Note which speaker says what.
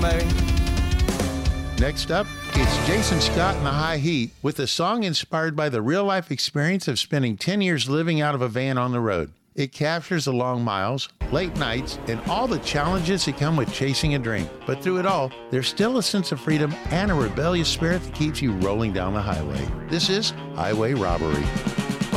Speaker 1: baby.
Speaker 2: Next up, it's Jason Scott and the High Heat with a song inspired by the real-life experience of spending 10 years living out of a van on the road. It captures the long miles, late nights, and all the challenges that come with chasing a dream. But through it all, there's still a sense of freedom and a rebellious spirit that keeps you rolling down the highway. This is Highway Robbery.